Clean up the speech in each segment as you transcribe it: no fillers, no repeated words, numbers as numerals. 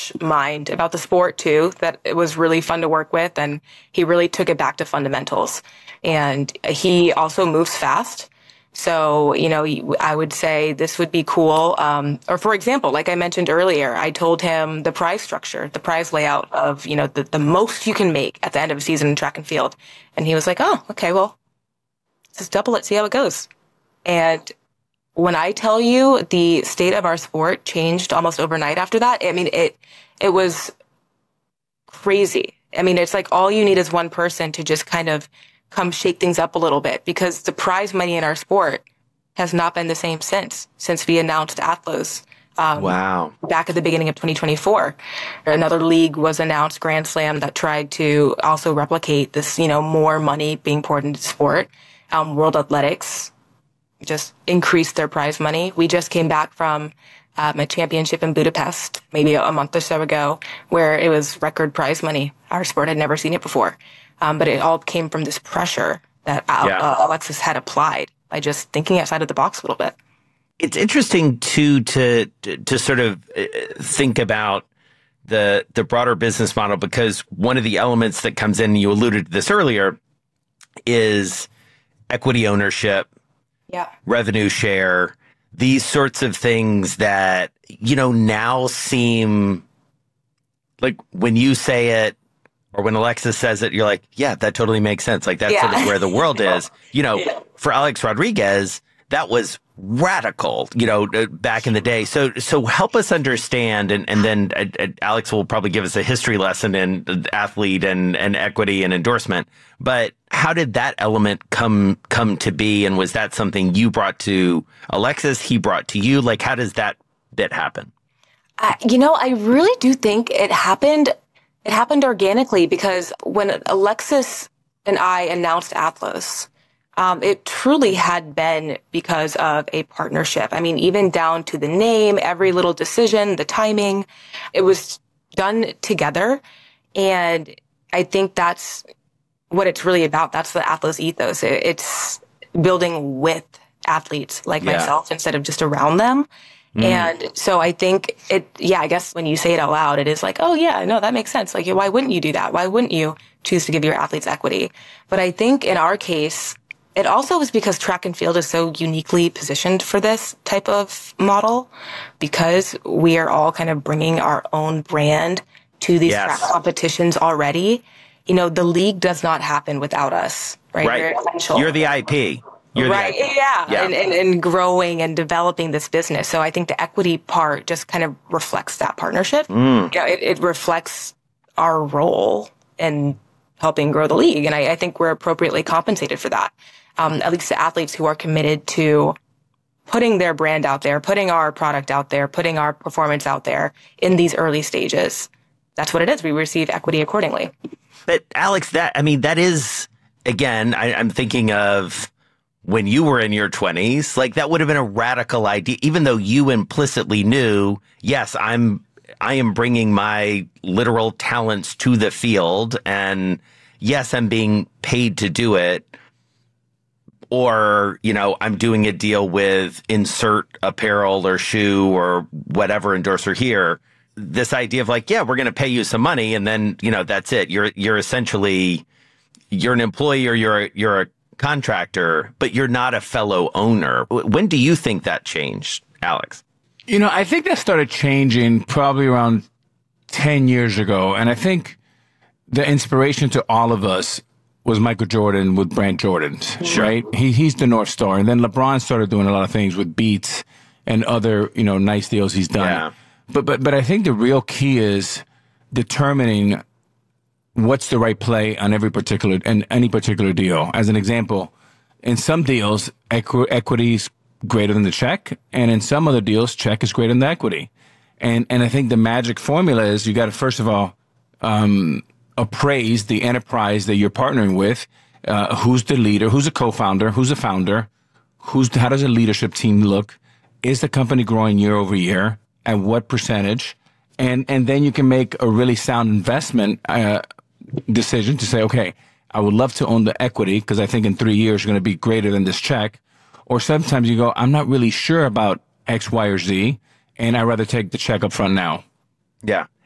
fresh mind about the sport too, that it was really fun to work with. And he really took it back to fundamentals. And he also moves fast. So, I would say this would be cool. Or for example, like I mentioned earlier, I told him the prize structure, the prize layout of, the most you can make at the end of a season in track and field. And he was like, oh, okay, well, just double it, see how it goes. And when I tell you the state of our sport changed almost overnight after that, I mean, it was crazy. I mean, it's like all you need is one person to just kind of come shake things up a little bit, because the prize money in our sport has not been the same since we announced Athlos. Wow. Back at the beginning of 2024. Another league was announced, Grand Slam, that tried to also replicate this, more money being poured into sport. World Athletics just increased their prize money. We just came back from a championship in Budapest, maybe a month or so ago, where it was record prize money. Our sport had never seen it before. But it all came from this pressure that Alexis had applied by just thinking outside of the box a little bit. It's interesting too to sort of think about the broader business model, because one of the elements that comes in, you alluded to this earlier, is equity ownership, revenue share, these sorts of things that, now seem like when you say it or when Alexis says it, you're like, yeah, that totally makes sense. Like that's sort of where the world is. For Alex Rodriguez, that was radical, back in the day. So help us understand, and then Alex will probably give us a history lesson in athlete and equity and endorsement. But how did that element come to be? And was that something you brought to Alexis, he brought to you? Like, how does that bit happen? I really do think it happened organically, because when Alexis and I announced Athlos, it truly had been because of a partnership. I mean, even down to the name, every little decision, the timing, it was done together. And I think that's what it's really about. That's the Athlos ethos. It's building with athletes like myself instead of just around them. And so I think I guess when you say it out loud, it is like, oh yeah, no, that makes sense. Like, why wouldn't you do that? Why wouldn't you choose to give your athletes equity? But I think in our case, it also was because track and field is so uniquely positioned for this type of model, because we are all kind of bringing our own brand to these track competitions already. The league does not happen without us, right? Right. You're the IP. Right. Yeah. And growing and developing this business. So I think the equity part just kind of reflects that partnership. It reflects our role in helping grow the league. And I think we're appropriately compensated for that. At least the athletes who are committed to putting their brand out there, putting our product out there, putting our performance out there in these early stages. That's what it is. We receive equity accordingly. But Alex, that is, again, I'm thinking of when you were in your 20s, like that would have been a radical idea, even though you implicitly knew, yes, I am bringing my literal talents to the field, and yes, I'm being paid to do it. Or, I'm doing a deal with insert apparel or shoe or whatever endorser here. This idea of like, yeah, we're going to pay you some money, and then, that's it. You're essentially, you're an employee, or you're a contractor, but you're not a fellow owner. When do you think that changed, Alex? I think that started changing probably around 10 years ago. And I think the inspiration to all of us was Michael Jordan with Brand Jordans, right? He's the North Star. And then LeBron started doing a lot of things with Beats and other, nice deals he's done. Yeah. But I think the real key is determining what's the right play on any particular deal. As an example, in some deals, equity is greater than the check, and in some other deals, check is greater than the equity. And I think the magic formula is you got to, first of all, appraise the enterprise that you're partnering with. Who's the leader? Who's a co-founder? Who's a founder? How does a leadership team look? Is the company growing year over year? At what percentage? And then you can make a really sound investment decision to say, okay, I would love to own the equity because I think in 3 years you're going to be greater than this check. Or sometimes you go, I'm not really sure about X, Y, or Z, and I'd rather take the check up front now. Yeah.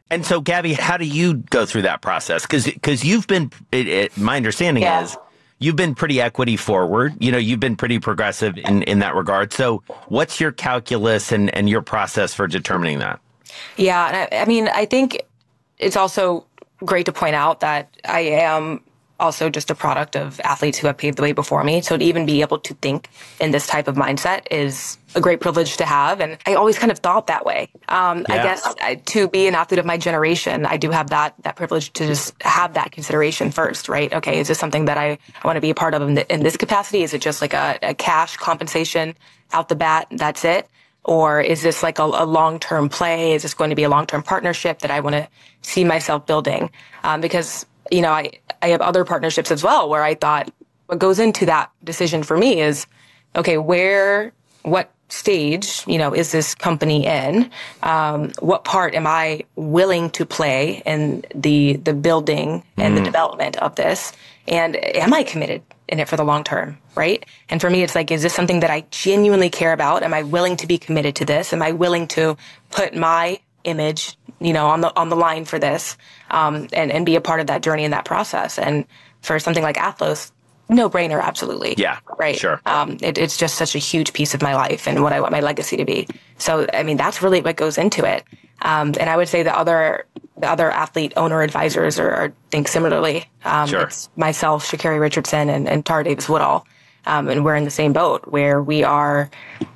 And so, Gabby, how do you go through that process? Because you've been, my understanding is, you've been pretty equity forward. You've been pretty progressive in that regard. So what's your calculus and your process for determining that? Yeah, I mean, I think it's also great to point out that I am also just a product of athletes who have paved the way before me. So to even be able to think in this type of mindset is a great privilege to have. And I always kind of thought that way. I guess to be an athlete of my generation, I do have that privilege to just have that consideration first, right? Okay, is this something that I want to be a part of in this capacity? Is it just like a cash compensation out the bat? That's it? Or is this like a long-term play? Is this going to be a long-term partnership that I want to see myself building? Because I have other partnerships as well where I thought what goes into that decision for me is, okay, what stage, is this company in? What part am I willing to play in the building and the development of this? And am I committed in it for the long term, right? And for me, it's like, is this something that I genuinely care about? Am I willing to be committed to this? Am I willing to put my image, on the line for this, and be a part of that journey and that process? And for something like Athlos, no brainer, absolutely. Yeah, right. Sure. It's just such a huge piece of my life and what I want my legacy to be. So, I mean, that's really what goes into it. And I would say the other athlete owner advisors are think similarly. Sure. It's myself, Sha'Carri Richardson, and Tara Davis Woodall. And we're in the same boat where we're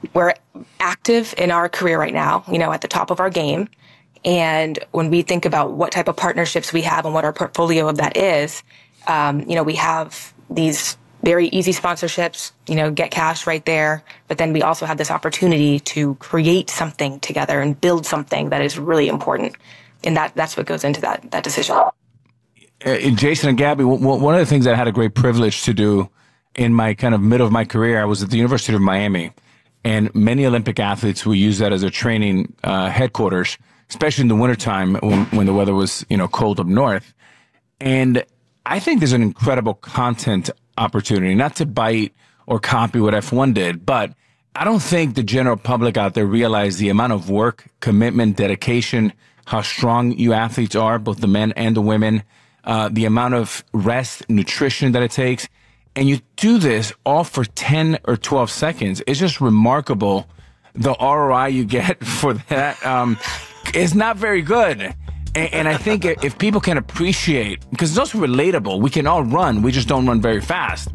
active in our career right now, at the top of our game. And when we think about what type of partnerships we have and what our portfolio of that is, we have these very easy sponsorships, get cash right there. But then we also have this opportunity to create something together and build something that is really important. And that's what goes into that decision. Jason and Gabby, one of the things that I had a great privilege to do in my kind of middle of my career, I was at the University of Miami, and many Olympic athletes will use that as a training headquarters, especially in the wintertime when the weather was, cold up north. And I think there's an incredible content opportunity, not to bite or copy what F1 did, but I don't think the general public out there realize the amount of work, commitment, dedication, how strong you athletes are, both the men and the women, the amount of rest, nutrition that it takes. And you do this all for 10 or 12 seconds. It's just remarkable. The ROI you get for that is not very good. And I think if people can appreciate, because it's also relatable, we can all run, we just don't run very fast.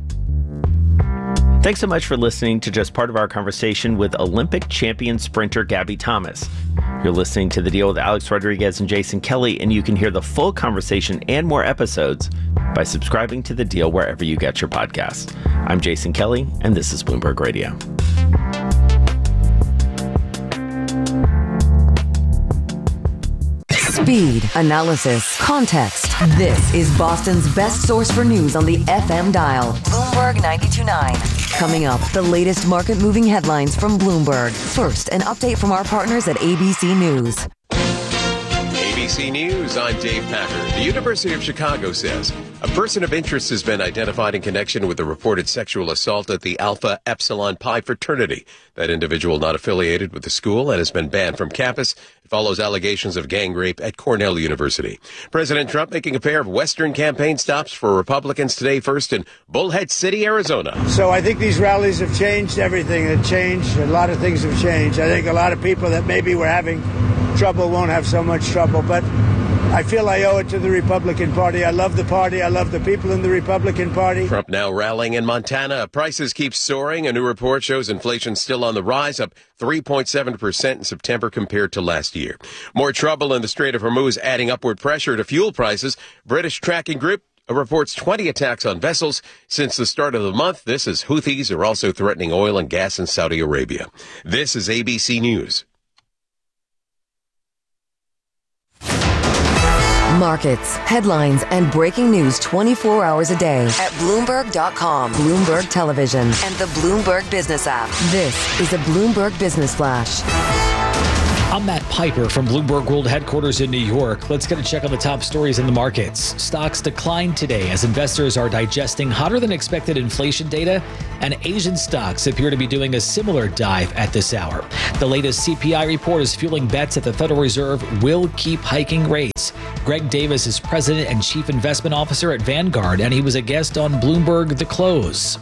Thanks so much for listening to just part of our conversation with Olympic champion sprinter Gabby Thomas. You're listening to The Deal with Alex Rodriguez and Jason Kelly, and you can hear the full conversation and more episodes by subscribing to The Deal wherever you get your podcasts. I'm Jason Kelly, and this is Bloomberg Radio. Speed, analysis, context. This is Boston's best source for news on the FM dial. Bloomberg 92.9. Coming up, the latest market-moving headlines from Bloomberg. First, an update from our partners at ABC News. ABC News, I'm Dave Packer. The University of Chicago says a person of interest has been identified in connection with the reported sexual assault at the Alpha Epsilon Pi fraternity. That individual not affiliated with the school and has been banned from campus. It follows allegations of gang rape at Cornell University. President Trump making a pair of Western campaign stops for Republicans today, first in Bullhead City, Arizona. So I think these rallies have changed everything. It changed. A lot of things have changed. I think a lot of people that maybe were having trouble won't have so much trouble, but I feel I owe it to the Republican Party. I love the party. I love the people in the Republican Party. Trump now rallying in Montana. Prices keep soaring. A new report shows inflation still on the rise, up 3.7% in September compared to last year. More trouble in the Strait of Hormuz, adding upward pressure to fuel prices. British tracking group reports 20 attacks on vessels since the start of the month. This as Houthis are also threatening oil and gas in Saudi Arabia. This is ABC News. Markets, headlines, and breaking news 24 hours a day at Bloomberg.com, Bloomberg Television, and the Bloomberg Business app. This is a Bloomberg Business Flash. I'm Matt Piper from Bloomberg World Headquarters in New York. Let's get a check on the top stories in the markets. Stocks declined today as investors are digesting hotter than expected inflation data, and Asian stocks appear to be doing a similar dive at this hour. The latest CPI report is fueling bets that the Federal Reserve will keep hiking rates. Greg Davis is president and chief investment officer at Vanguard, and he was a guest on Bloomberg The Close.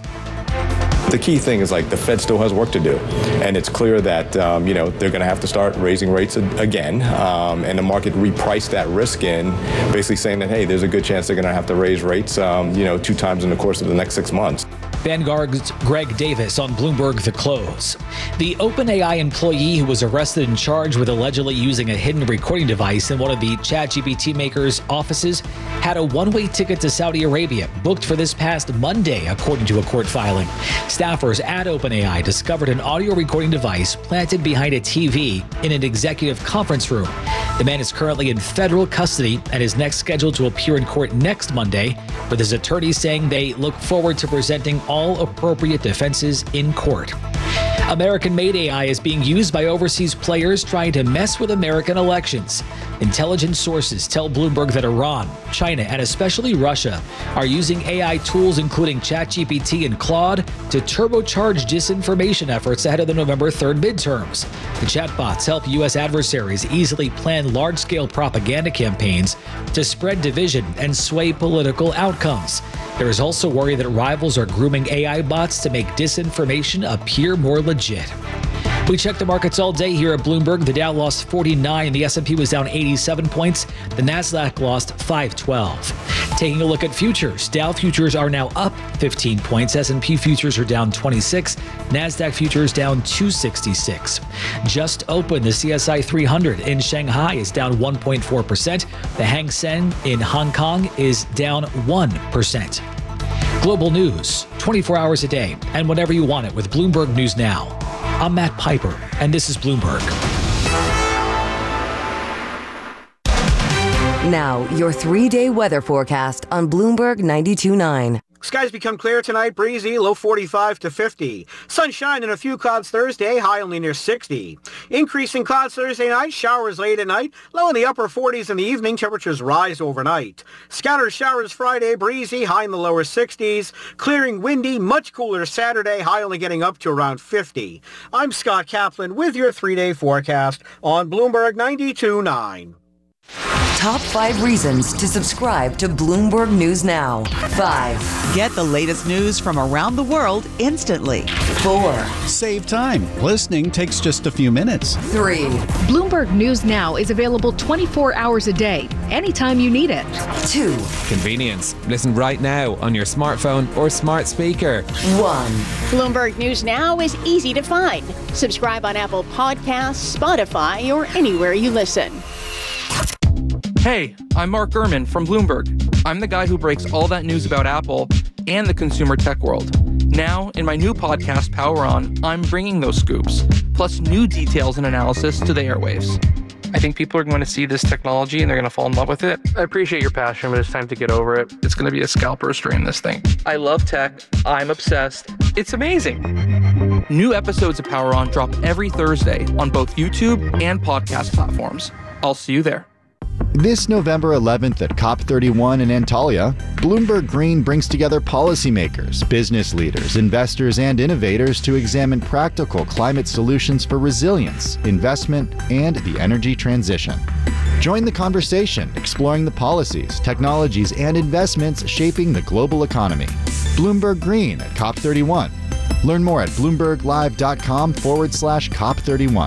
The key thing is the Fed still has work to do, and it's clear that they're going to have to start raising rates again, and the market repriced that risk in, basically saying that, hey, there's a good chance they're going to have to raise rates 2 times in the course of the next 6 months. Vanguard's Greg Davis on Bloomberg The Close. The OpenAI employee who was arrested and charged with allegedly using a hidden recording device in one of the ChatGPT maker's offices had a one-way ticket to Saudi Arabia booked for this past Monday, according to a court filing. Staffers at OpenAI discovered an audio recording device planted behind a TV in an executive conference room. The man is currently in federal custody and is next scheduled to appear in court next Monday, with his attorneys saying they look forward to presenting all appropriate defenses in court. American-made AI is being used by overseas players trying to mess with American elections. Intelligence sources tell Bloomberg that Iran, China, and especially Russia are using AI tools including ChatGPT and Claude to turbocharge disinformation efforts ahead of the November 3rd midterms. The chatbots help U.S. adversaries easily plan large-scale propaganda campaigns to spread division and sway political outcomes. There is also worry that rivals are grooming AI bots to make disinformation appear more legit. We checked the markets all day here at Bloomberg. The Dow lost 49. The S&P was down 87 points. The Nasdaq lost 512. Taking a look at futures, Dow futures are now up 15 points. S&P futures are down 26. Nasdaq futures down 266. Just open, the CSI 300 in Shanghai is down 1.4%. The Hang Seng in Hong Kong is down 1%. Global news, 24 hours a day, and whenever you want it with Bloomberg News Now. I'm Matt Piper, and this is Bloomberg. Now, your 3-day weather forecast on Bloomberg 92.9. Skies become clear tonight, breezy, low 45 to 50. Sunshine and a few clouds Thursday, high only near 60. Increasing clouds Thursday night, showers late at night, low in the upper 40s in the evening, temperatures rise overnight. Scattered showers Friday, breezy, high in the lower 60s. Clearing windy, much cooler Saturday, high only getting up to around 50. I'm Scott Kaplan with your 3-day forecast on Bloomberg 92.9. Top 5 reasons to subscribe to Bloomberg News Now. 5. Get the latest news from around the world instantly. 4. Save time. Listening takes just a few minutes. 3. Bloomberg News Now is available 24 hours a day, anytime you need it. 2. Convenience. Listen right now on your smartphone or smart speaker. 1. Bloomberg News Now is easy to find. Subscribe on Apple Podcasts, Spotify, or anywhere you listen. Hey, I'm Mark Gurman from Bloomberg. I'm the guy who breaks all that news about Apple and the consumer tech world. Now, in my new podcast, Power On, I'm bringing those scoops, plus new details and analysis to the airwaves. I think people are going to see this technology and they're going to fall in love with it. I appreciate your passion, but it's time to get over it. It's going to be a scalper stream, this thing. I love tech. I'm obsessed. It's amazing. New episodes of Power On drop every Thursday on both YouTube and podcast platforms. I'll see you there. This November 11th at COP31 in Antalya, Bloomberg Green brings together policymakers, business leaders, investors, and innovators to examine practical climate solutions for resilience, investment, and the energy transition. Join the conversation, exploring the policies, technologies, and investments shaping the global economy. Bloomberg Green at COP31. Learn more at BloombergLive.com/COP31.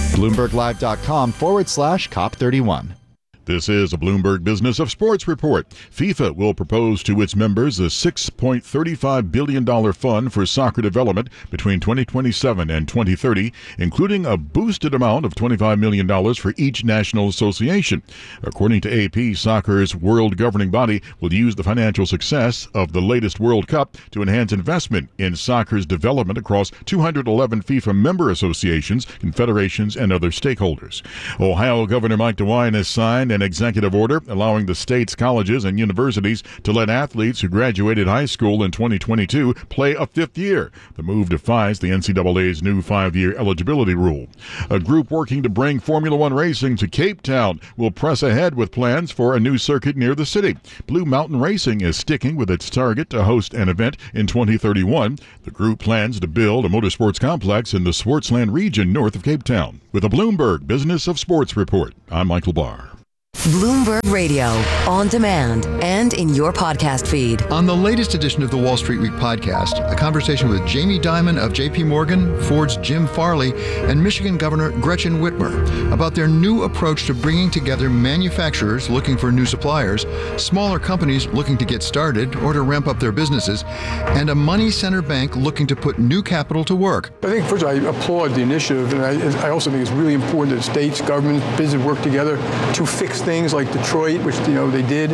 BloombergLive.com/COP31. This is a Bloomberg Business of Sports report. FIFA will propose to its members a $6.35 billion fund for soccer development between 2027 and 2030, including a boosted amount of $25 million for each national association. According to AP, soccer's world governing body will use the financial success of the latest World Cup to enhance investment in soccer's development across 211 FIFA member associations, confederations, and other stakeholders. Ohio Governor Mike DeWine has signed an an executive order allowing the state's colleges and universities to let athletes who graduated high school in 2022 play a fifth year. The move defies the NCAA's new 5-year eligibility rule. A group working to bring Formula One racing to Cape Town will press ahead with plans for a new circuit near the city. Blue Mountain Racing is sticking with its target to host an event in 2031. The group plans to build a motorsports complex in the Swartzland region north of Cape Town. With a Bloomberg Business of Sports report, I'm Michael Barr. Bloomberg Radio, on demand and in your podcast feed. On the latest edition of the Wall Street Week podcast, a conversation with Jamie Dimon of J.P. Morgan, Ford's Jim Farley, and Michigan Governor Gretchen Whitmer about their new approach to bringing together manufacturers looking for new suppliers, smaller companies looking to get started or to ramp up their businesses, and a money center bank looking to put new capital to work. I think, first of all, I applaud the initiative, and I also think it's really important that states, governments, business work together to fix things like Detroit, which they did.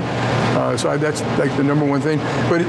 So that's like the number one thing. But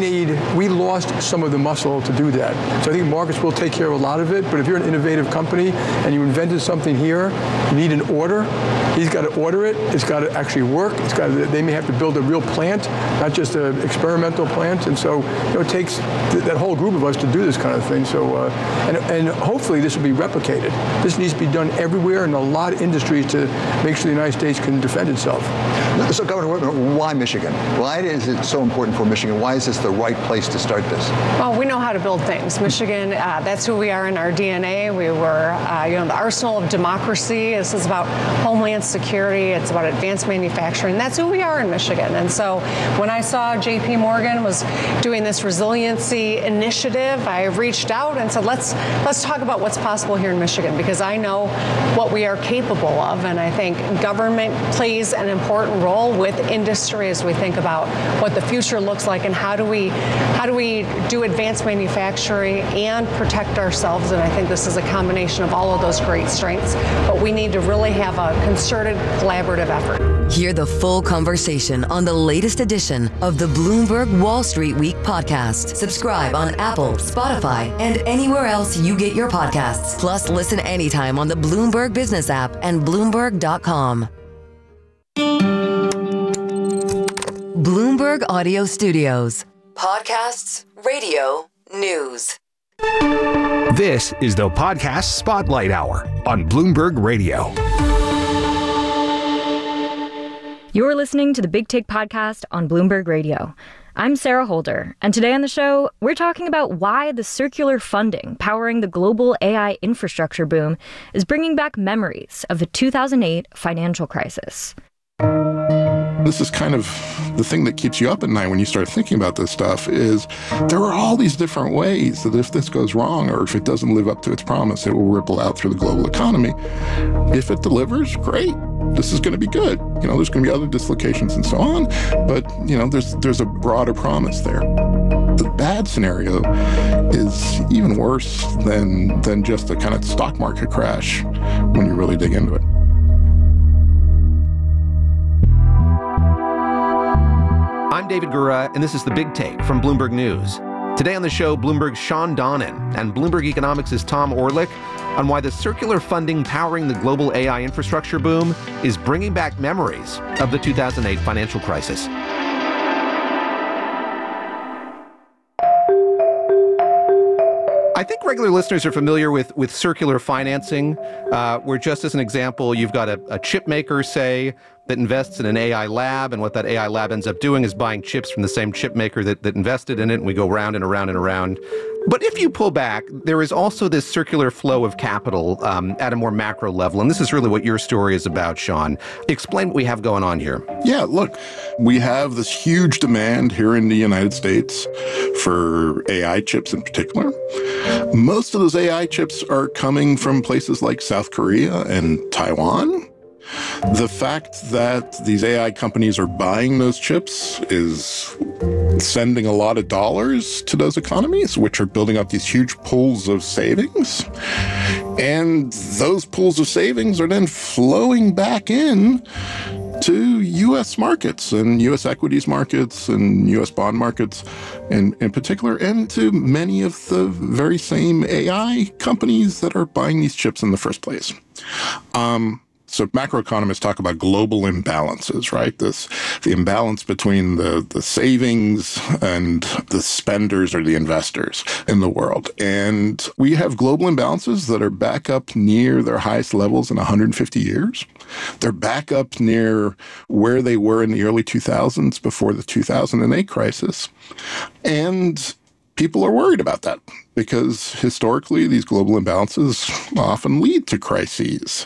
we lost some of the muscle to do that. So I think markets will take care of a lot of it. But if you're an innovative company and you invented something here, you need an order. He's got to order it. It's got to actually work. They may have to build a real plant, not just an experimental plant. And so it takes that whole group of us to do this kind of thing. So and hopefully this will be replicated. This needs to be done everywhere in a lot of industries to make sure the United States can defend itself. So, Governor Whitmer, why Michigan? Why is it so important for Michigan? Why is this the right place to start this? Well, we know how to build things. Michigan, that's who we are in our DNA. We were, the arsenal of democracy. This is about homeland security. It's about advanced manufacturing. That's who we are in Michigan. And so when I saw J.P. Morgan was doing this resiliency initiative, I reached out and said, let's talk about what's possible here in Michigan, because I know what we are capable of. And I think government plays an important role with industry as we think about what the future looks like and how do we do advanced manufacturing and protect ourselves. And I think this is a combination of all of those great strengths, but we need to really have a concerted, collaborative effort. Hear the full conversation on the latest edition of the Bloomberg Wall Street Week podcast. Subscribe on Apple, Spotify, and anywhere else you get your podcasts. Plus, listen anytime on the Bloomberg Business app and Bloomberg.com. Bloomberg Audio Studios. Podcasts, radio, news. This is the Podcast Spotlight Hour on Bloomberg Radio. You're listening to the Big Take Podcast on Bloomberg Radio. I'm Sarah Holder, and today on the show, we're talking about why the circular funding powering the global AI infrastructure boom is bringing back memories of the 2008 financial crisis. This is kind of the thing that keeps you up at night when you start thinking about this stuff is there are all these different ways that if this goes wrong or if it doesn't live up to its promise, it will ripple out through the global economy. If it delivers, great. This is going to be good. There's going to be other dislocations and so on, but, there's a broader promise there. The bad scenario is even worse than just a kind of stock market crash when you really dig into it. I'm David Gura, and this is The Big Take from Bloomberg News. Today on the show, Bloomberg's Sean Donnan and Bloomberg Economics' Tom Orlik on why the circular funding powering the global AI infrastructure boom is bringing back memories of the 2008 financial crisis. I think regular listeners are familiar with circular financing, where just as an example, you've got a chip maker, say, that invests in an AI lab, and what that AI lab ends up doing is buying chips from the same chip maker that invested in it, and we go round and around and around. But if you pull back, there is also this circular flow of capital at a more macro level, and this is really what your story is about, Sean. Explain what we have going on here. Yeah, look, we have this huge demand here in the United States for AI chips in particular. Most of those AI chips are coming from places like South Korea and Taiwan. The fact that these AI companies are buying those chips is sending a lot of dollars to those economies, which are building up these huge pools of savings. And those pools of savings are then flowing back in to U.S. markets and U.S. equities markets and U.S. bond markets in particular, and to many of the very same AI companies that are buying these chips in the first place. So macroeconomists talk about global imbalances, right? The imbalance between the savings and the spenders or the investors in the world. And we have global imbalances that are back up near their highest levels in 150 years. They're back up near where they were in the early 2000s before the 2008 crisis. And people are worried about that because historically these global imbalances often lead to crises.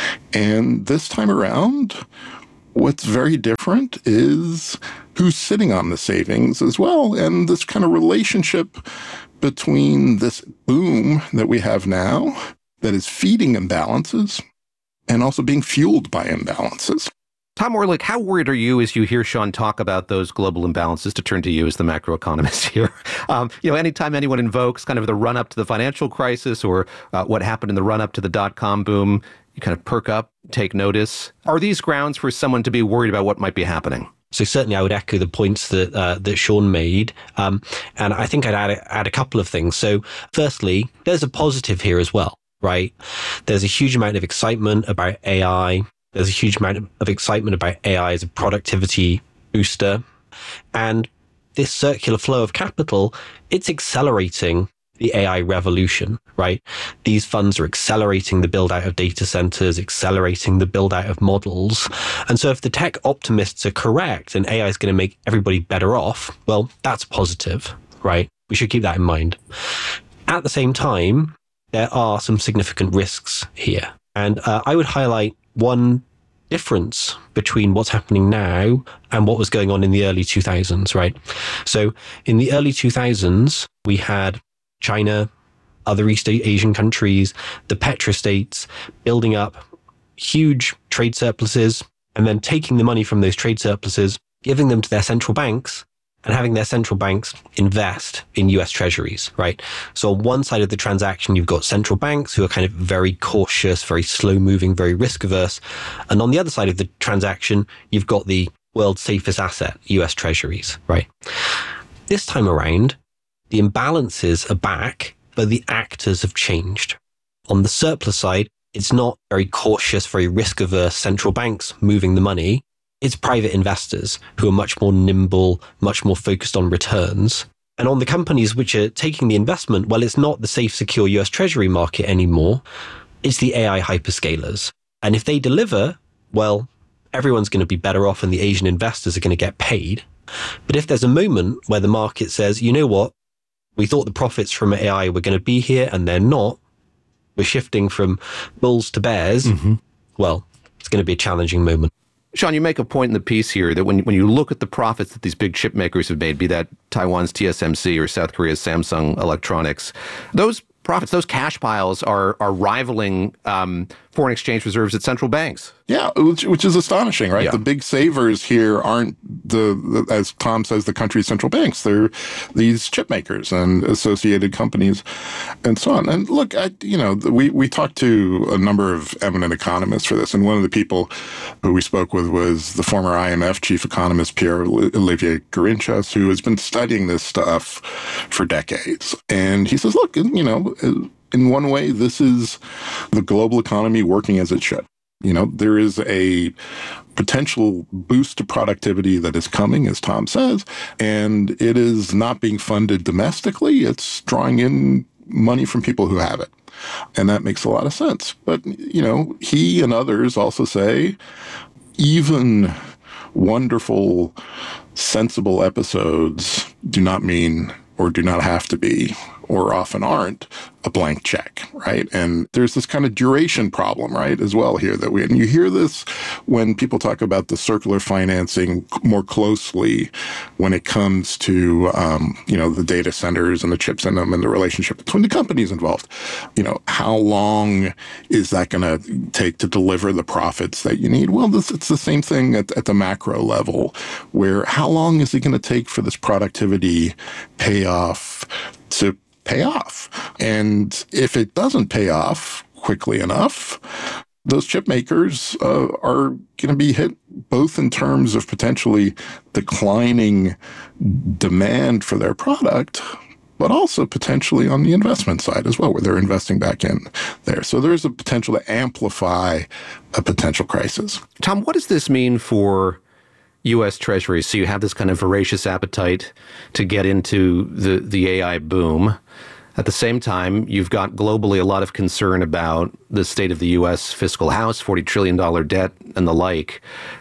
And this time around, what's very different is who's sitting on the savings as well. And this kind of relationship between this boom that we have now that is feeding imbalances and also being fueled by imbalances. Tom Orlik, how worried are you as you hear Sean talk about those global imbalances, to turn to you as the macroeconomist here? Anytime anyone invokes kind of the run-up to the financial crisis or what happened in the run-up to the dot-com boom, you kind of perk up, take notice. Are these grounds for someone to be worried about what might be happening? So certainly I would echo the points that Sean made. And I think I'd add a couple of things. So firstly, there's a positive here as well, right? There's a huge amount of excitement about AI. There's a huge amount of excitement about AI as a productivity booster. And this circular flow of capital, it's accelerating the AI revolution, right? These funds are accelerating the build out of data centers, accelerating the build out of models. And so if the tech optimists are correct and AI is going to make everybody better off, well, that's positive, right? We should keep that in mind. At the same time, there are some significant risks here. And I would highlight one difference between what's happening now and what was going on in the early 2000s, right? So in the early 2000s, we had China, other East Asian countries, the petrostates building up huge trade surpluses and then taking the money from those trade surpluses, giving them to their central banks and having their central banks invest in US treasuries, right? So on one side of the transaction, you've got central banks who are kind of very cautious, very slow moving, very risk averse. And on the other side of the transaction, you've got the world's safest asset, US treasuries, right? This time around, the imbalances are back, but the actors have changed. On the surplus side, it's not very cautious, very risk averse central banks moving the money. It's private investors who are much more nimble, much more focused on returns. And on the companies which are taking the investment, well, it's not the safe, secure US Treasury market anymore. It's the AI hyperscalers. And if they deliver, well, everyone's going to be better off and the Asian investors are going to get paid. But if there's a moment where the market says, you know what, we thought the profits from AI were going to be here and they're not, we're shifting from bulls to bears, well, it's going to be a challenging moment. Sean, you make a point in the piece here that when you look at the profits that these big chip makers have made, be that Taiwan's TSMC or South Korea's Samsung Electronics, those profits, those cash piles are rivaling foreign exchange reserves at central banks. Yeah, which is astonishing, right? Yeah. The big savers here aren't as Tom says, the country's central banks. They're these chip makers and associated companies and so on. And look, we talked to a number of eminent economists for this, and one of the people who we spoke with was the former IMF chief economist, Pierre-Olivier Gourinchas, who has been studying this stuff for decades. And he says, look, in one way, this is the global economy working as it should. There is a potential boost to productivity that is coming, as Tom says, and it is not being funded domestically. It's drawing in money from people who have it. And that makes a lot of sense. But, he and others also say even wonderful, sensible episodes do not mean or do not have to be, or often aren't, a blank check, right? And there's this kind of duration problem, right, as well here and you hear this when people talk about the circular financing more closely when it comes to, the data centers and the chips in them and the relationship between the companies involved. How long is that going to take to deliver the profits that you need? Well, it's the same thing at the macro level, where how long is it going to take for this productivity payoff to pay off? And if it doesn't pay off quickly enough, those chip makers are going to be hit both in terms of potentially declining demand for their product, but also potentially on the investment side as well, where they're investing back in there. So there's a potential to amplify a potential crisis. Tom, what does this mean for U.S. Treasuries? So you have this kind of voracious appetite to get into the AI boom. At the same time, you've got globally a lot of concern about the state of the U.S. fiscal house, $40 trillion debt and the like.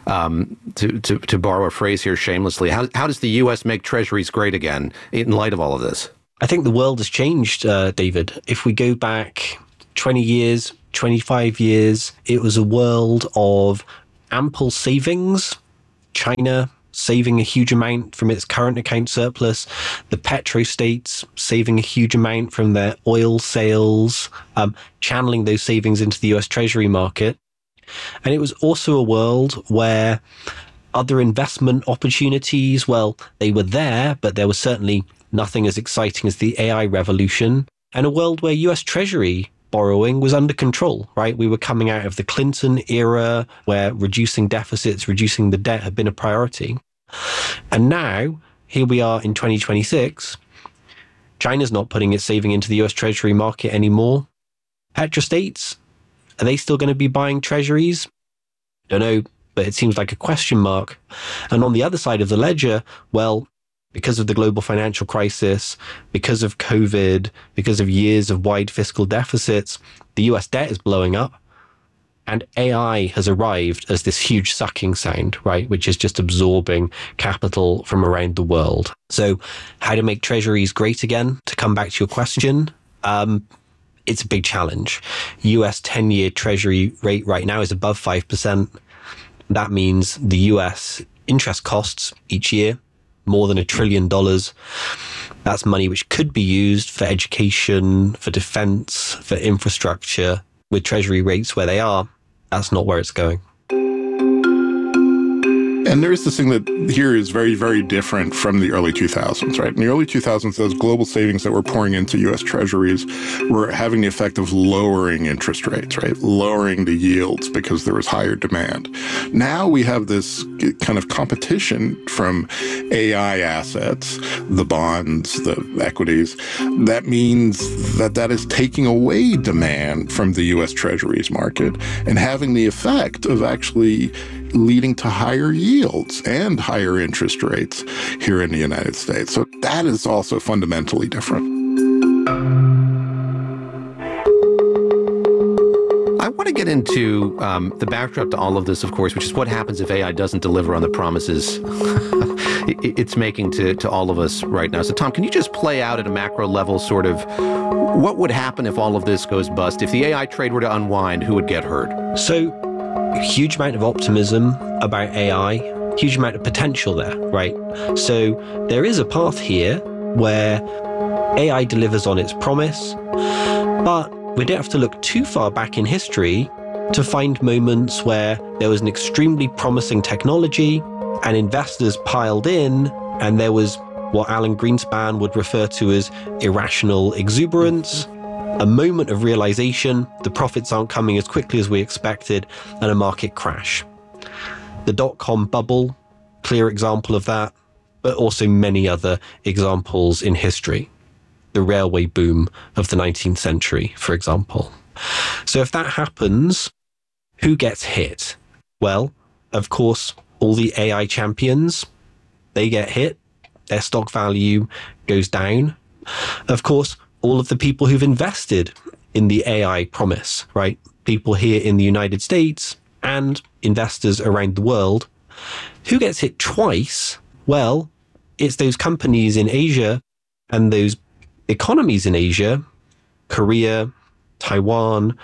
To borrow a phrase here shamelessly, how does the U.S. make treasuries great again in light of all of this? I think the world has changed, David. If we go back 20 years, 25 years, it was a world of ample savings. China saving a huge amount from its current account surplus, the petrostates saving a huge amount from their oil sales, channeling those savings into the US Treasury market. And it was also a world where other investment opportunities, well, they were there, but there was certainly nothing as exciting as the AI revolution, and a world where US Treasury borrowing was under control, right? We were coming out of the Clinton era where reducing deficits, reducing the debt had been a priority. And now, here we are in 2026, China's not putting its saving into the US Treasury market anymore. Petrostates, are they still going to be buying treasuries? Don't know, but it seems like a question mark. And on the other side of the ledger, well, because of the global financial crisis, because of COVID, because of years of wide fiscal deficits, the US debt is blowing up. And AI has arrived as this huge sucking sound, right, which is just absorbing capital from around the world. So how to make treasuries great again, to come back to your question, it's a big challenge. US 10-year treasury rate right now is above 5%. That means the US interest costs each year more than $1 trillion. That's money which could be used for education, for defense, for infrastructure. With treasury rates where they are, that's not where it's going. And there is this thing that here is very, very different from the early 2000s, right? In the early 2000s, those global savings that were pouring into U.S. treasuries were having the effect of lowering interest rates, right? Lowering the yields because there was higher demand. Now we have this kind of competition from AI assets, the bonds, the equities. That means that is taking away demand from the U.S. treasuries market and having the effect of actually leading to higher yields and higher interest rates here in the United States. So that is also fundamentally different. I want to get into the backdrop to all of this, of course, which is what happens if AI doesn't deliver on the promises it's making to all of us right now. So, Tom, can you just play out at a macro level sort of what would happen if all of this goes bust? If the AI trade were to unwind, who would get hurt? So, a huge amount of optimism about AI, huge amount of potential there, right? So there is a path here where AI delivers on its promise, but we don't have to look too far back in history to find moments where there was an extremely promising technology and investors piled in, and there was what Alan Greenspan would refer to as irrational exuberance. A moment of realization, the profits aren't coming as quickly as we expected, and a market crash. The dot-com bubble, clear example of that, but also many other examples in history. The railway boom of the 19th century, for example. So if that happens, who gets hit? Well, of course, all the AI champions, they get hit. Their stock value goes down. Of course, all of the people who've invested in the AI promise, right? People here in the United States and investors around the world. Who gets hit twice? Well, it's those companies in Asia and those economies in Asia, Korea, Taiwan,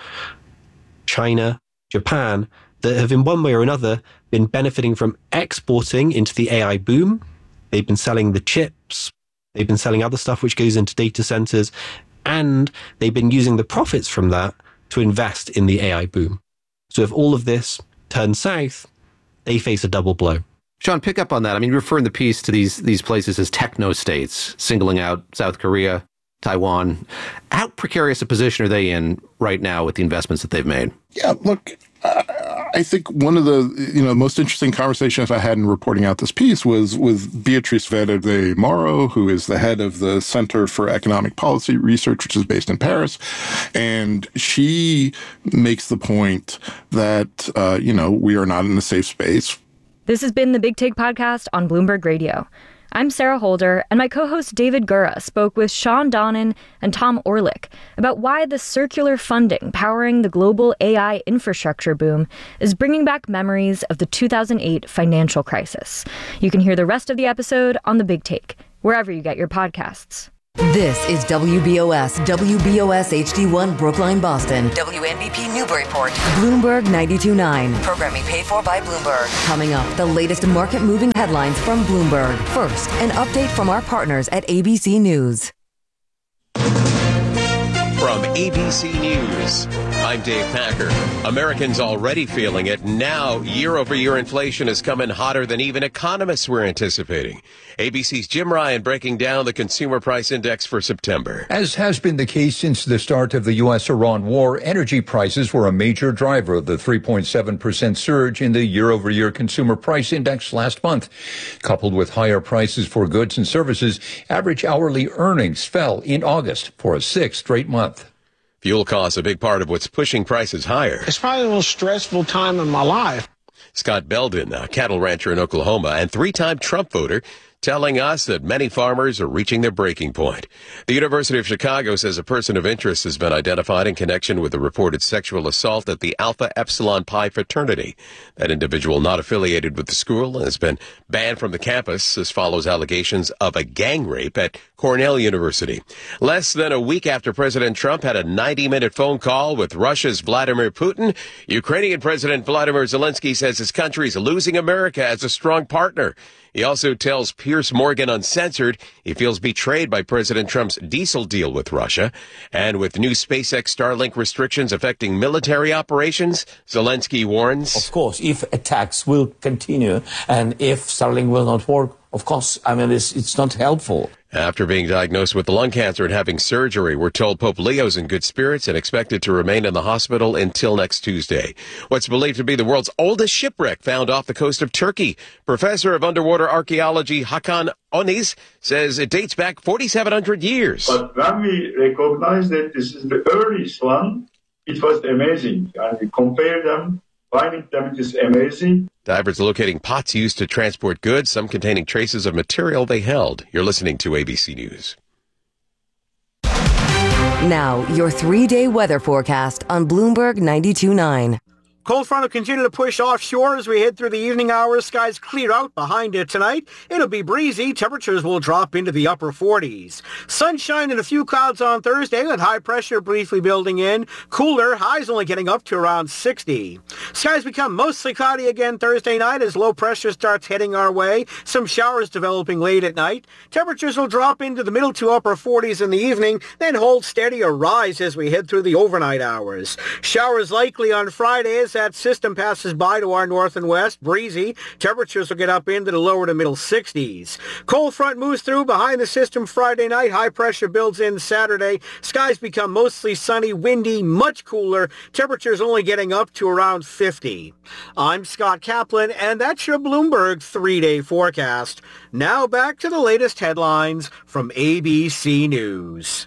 China, Japan, that have in one way or another been benefiting from exporting into the AI boom. They've been selling the chips. They've been selling other stuff which goes into data centers, and they've been using the profits from that to invest in the AI boom. So if all of this turns south, they face a double blow. Sean, pick up on that. I mean, you refer in the piece to these places as techno-states, singling out South Korea, Taiwan. How precarious a position are they in right now with the investments that they've made? Yeah, look, I think one of the most interesting conversations I had in reporting out this piece was with Beatriz Verde Moro, who is the head of the Center for Economic Policy Research, which is based in Paris. And she makes the point that, we are not in a safe space. This has been the Big Take Podcast on Bloomberg Radio. I'm Sarah Holder, and my co-host David Gura spoke with Sean Donnan and Tom Orlik about why the circular funding powering the global AI infrastructure boom is bringing back memories of the 2008 financial crisis. You can hear the rest of the episode on The Big Take, wherever you get your podcasts. This is WBOS HD1 Brookline, Boston. WNBP Newburyport. Bloomberg 92.9. Programming paid for by Bloomberg. Coming up, the latest market-moving headlines from Bloomberg. First, an update from our partners at ABC News. From ABC News, I'm Dave Packer. Americans already feeling it. Now, year-over-year inflation is coming hotter than even economists were anticipating. ABC's Jim Ryan breaking down the Consumer Price Index for September. As has been the case since the start of the U.S.-Iran war, energy prices were a major driver of the 3.7% surge in the year-over-year Consumer Price Index last month. Coupled with higher prices for goods and services, average hourly earnings fell in August for a sixth straight month. Fuel costs a big part of what's pushing prices higher. It's probably the most stressful time in my life. Scott Belden, a cattle rancher in Oklahoma and three-time Trump voter, telling us that many farmers are reaching their breaking point. The University of Chicago says a person of interest has been identified in connection with a reported sexual assault at the Alpha Epsilon Pi fraternity. That individual not affiliated with the school has been banned from the campus. This follows allegations of a gang rape at Cornell University. Less than a week after President Trump had a 90-minute phone call with Russia's Vladimir Putin, Ukrainian President Volodymyr Zelensky says his country is losing America as a strong partner. He also tells Piers Morgan Uncensored he feels betrayed by President Trump's diesel deal with Russia. And with new SpaceX Starlink restrictions affecting military operations, Zelensky warns, of course, if attacks will continue and if Starlink will not work, of course, it's not helpful. After being diagnosed with lung cancer and having surgery, we're told Pope Leo's in good spirits and expected to remain in the hospital until next Tuesday. What's believed to be the world's oldest shipwreck found off the coast of Turkey. Professor of underwater archaeology Hakan Oniz says it dates back 4,700 years. But when we recognize that this is the earliest one, it was amazing. And we compare them. Finding them, it is amazing. Divers locating pots used to transport goods, some containing traces of material they held. You're listening to ABC News. Now, your 3-day weather forecast on Bloomberg 92.9. Cold front will continue to push offshore as we head through the evening hours. Skies clear out behind it tonight. It'll be breezy. Temperatures will drop into the upper 40s. Sunshine and a few clouds on Thursday with high pressure briefly building in. Cooler, highs only getting up to around 60. Skies become mostly cloudy again Thursday night as low pressure starts heading our way. Some showers developing late at night. Temperatures will drop into the middle to upper 40s in the evening, then hold steady or rise as we head through the overnight hours. Showers likely on Friday as that system passes by to our north and west. Breezy. Temperatures will get up into the lower to middle 60s. Cold front moves through behind the system Friday night. High pressure builds in Saturday. Skies become mostly sunny, windy, much cooler. Temperatures only getting up to around 50. I'm Scott Kaplan, and that's your Bloomberg 3-day forecast. Now back to the latest headlines from ABC News.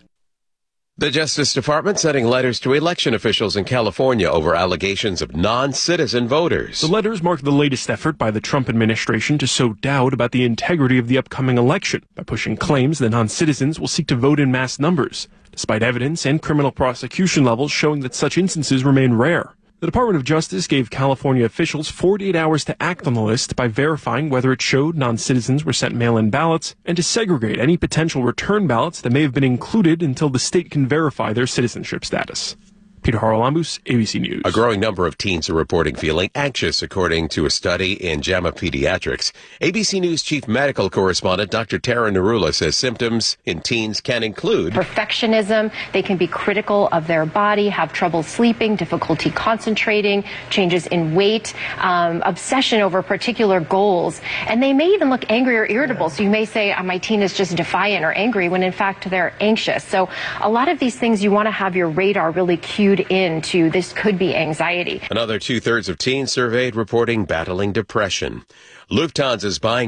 The Justice Department sending letters to election officials in California over allegations of non-citizen voters. The letters mark the latest effort by the Trump administration to sow doubt about the integrity of the upcoming election by pushing claims that non-citizens will seek to vote in mass numbers, despite evidence and criminal prosecution levels showing that such instances remain rare. The Department of Justice gave California officials 48 hours to act on the list by verifying whether it showed non-citizens were sent mail-in ballots and to segregate any potential return ballots that may have been included until the state can verify their citizenship status. Peter Haralambous, ABC News. A growing number of teens are reporting feeling anxious, according to a study in JAMA Pediatrics. ABC News chief medical correspondent Dr. Tara Narula says symptoms in teens can include perfectionism. They can be critical of their body, have trouble sleeping, difficulty concentrating, changes in weight, obsession over particular goals. And they may even look angry or irritable. So you may say, my teen is just defiant or angry, when in fact they're anxious. So a lot of these things, you want to have your radar really cued clued into this could be anxiety. Another 2/3 of teens surveyed reporting battling depression. Lufthansa is buying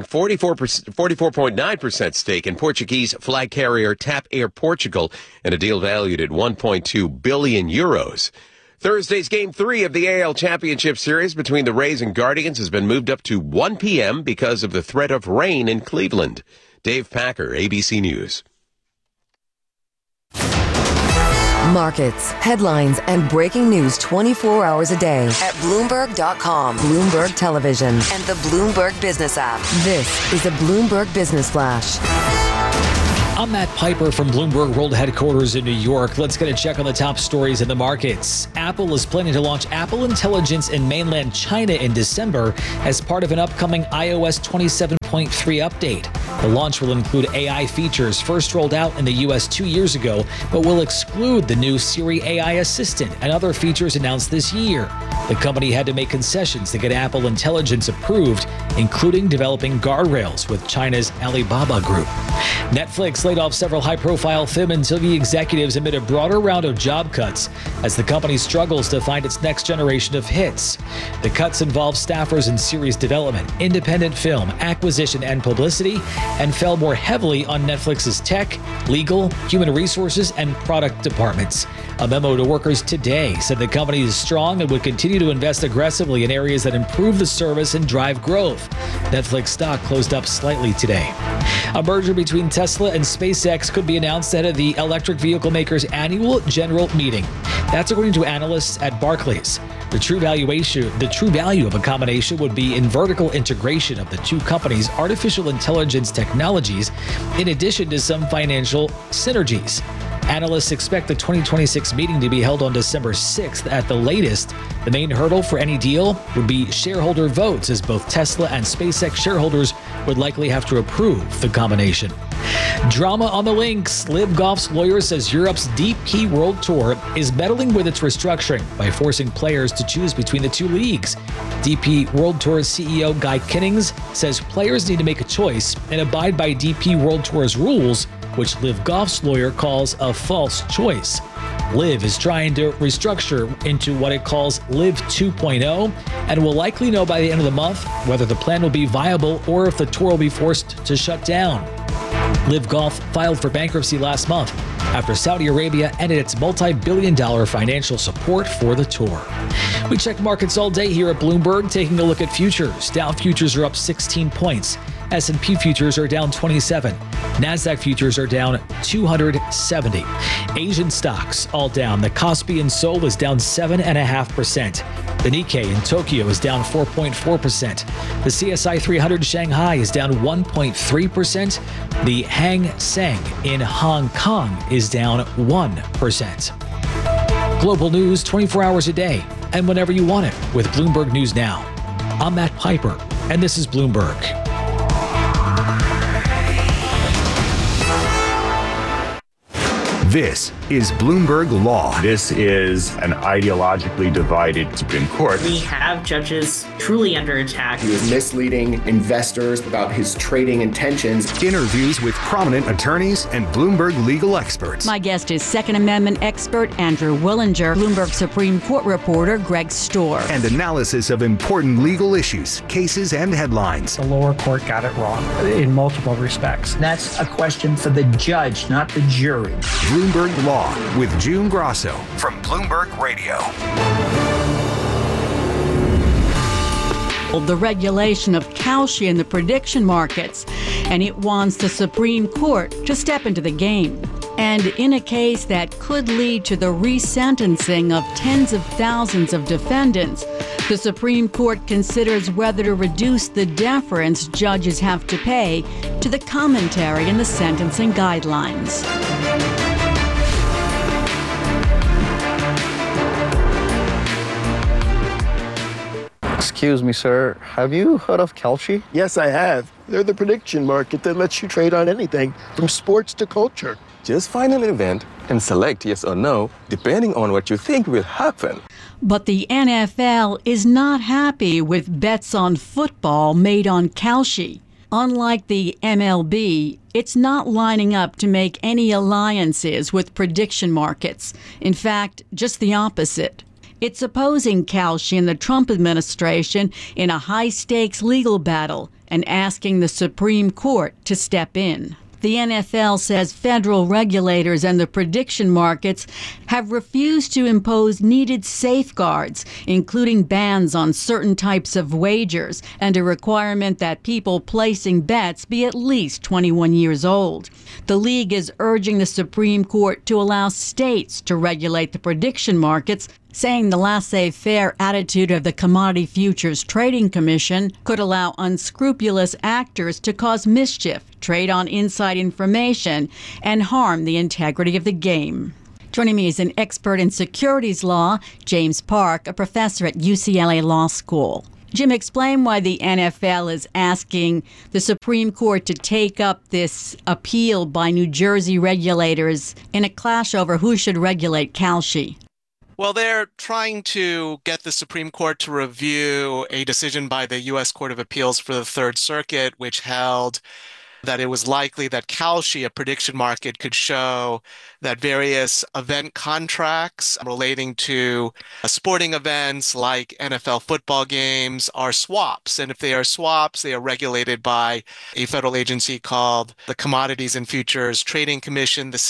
44.9% stake in Portuguese flag carrier TAP Air Portugal in a deal valued at 1.2 billion euros. Thursday's Game 3 of the AL Championship Series between the Rays and Guardians has been moved up to 1 p.m. because of the threat of rain in Cleveland. Dave Packer, ABC News. Markets, headlines, and breaking news 24 hours a day at Bloomberg.com, Bloomberg Television, and the Bloomberg Business app. This is a Bloomberg Business Flash. I'm Matt Piper from Bloomberg World Headquarters in New York. Let's get a check on the top stories in the markets. Apple is planning to launch Apple Intelligence in mainland China in December as part of an upcoming iOS 27.3 update. The launch will include AI features first rolled out in the U.S. 2 years ago, but will exclude the new Siri AI assistant and other features announced this year. The company had to make concessions to get Apple Intelligence approved, including developing guardrails with China's Alibaba Group. Netflix laid off several high-profile film and TV executives amid a broader round of job cuts as the company struggles to find its next generation of hits. The cuts involve staffers in series development, independent film, acquisition, and publicity, and fell more heavily on Netflix's tech, legal, human resources, and product departments. A memo to workers today said the company is strong and would continue to invest aggressively in areas that improve the service and drive growth. Netflix stock closed up slightly today. A merger between Tesla and SpaceX could be announced ahead of the electric vehicle maker's annual general meeting. That's according to analysts at Barclays. The true value of a combination would be in vertical integration of the two companies' artificial intelligence technologies, in addition to some financial synergies. Analysts expect the 2026 meeting to be held on December 6th at the latest. The main hurdle for any deal would be shareholder votes, as both Tesla and SpaceX shareholders would likely have to approve the combination. Drama on the links. Liv Golf's lawyer says Europe's DP World Tour is meddling with its restructuring by forcing players to choose between the two leagues. DP World Tour CEO Guy Kinnings says players need to make a choice and abide by DP World Tour's rules, which Liv Golf's lawyer calls a false choice. Liv is trying to restructure into what it calls Liv 2.0 and will likely know by the end of the month whether the plan will be viable or if the tour will be forced to shut down. Liv Golf filed for bankruptcy last month after Saudi Arabia ended its multi-billion-dollar financial support for the tour. We check markets all day here at Bloomberg, taking a look at futures. Dow futures are up 16 points. S&P futures are down 27. NASDAQ futures are down 270. Asian stocks all down. The Kospi in Seoul is down 7.5%. The Nikkei in Tokyo is down 4.4%. The CSI 300 Shanghai is down 1.3%. The Hang Seng in Hong Kong is down 1%. Global news 24 hours a day and whenever you want it with Bloomberg News Now. I'm Matt Piper, and this is Bloomberg. This is Bloomberg Law. This is an ideologically divided Supreme Court. We have judges truly under attack. He was misleading investors about his trading intentions. Interviews with prominent attorneys and Bloomberg legal experts. My guest is Second Amendment expert Andrew Willinger, Bloomberg Supreme Court reporter Greg Storr. And analysis of important legal issues, cases, and headlines. The lower court got it wrong in multiple respects. That's a question for the judge, not the jury. Bloomberg Law with June Grasso from Bloomberg Radio. The regulation of Kalshi in the prediction markets, and it wants the Supreme Court to step into the game. And in a case that could lead to the resentencing of tens of thousands of defendants, the Supreme Court considers whether to reduce the deference judges have to pay to the commentary in the sentencing guidelines. Excuse me, sir. Have you heard of Kalshi? Yes, I have. They're the prediction market that lets you trade on anything from sports to culture. Just find an event and select yes or no, depending on what you think will happen. But the NFL is not happy with bets on football made on Kalshi. Unlike the MLB, it's not lining up to make any alliances with prediction markets. In fact, just the opposite. It's opposing Kalshi and the Trump administration in a high-stakes legal battle and asking the Supreme Court to step in. The NFL says federal regulators and the prediction markets have refused to impose needed safeguards, including bans on certain types of wagers and a requirement that people placing bets be at least 21 years old. The league is urging the Supreme Court to allow states to regulate the prediction markets, saying the laissez-faire attitude of the Commodity Futures Trading Commission could allow unscrupulous actors to cause mischief, trade on inside information, and harm the integrity of the game. Joining me is an expert in securities law, James Park, a professor at UCLA Law School. Jim, explain why the NFL is asking the Supreme Court to take up this appeal by New Jersey regulators in a clash over who should regulate Kalshi. Well, they're trying to get the Supreme Court to review a decision by the U.S. Court of Appeals for the Third Circuit, which held that it was likely that Kalshi, a prediction market, could show that various event contracts relating to sporting events like NFL football games are swaps. And if they are swaps, they are regulated by a federal agency called the Commodities and Futures Trading Commission, the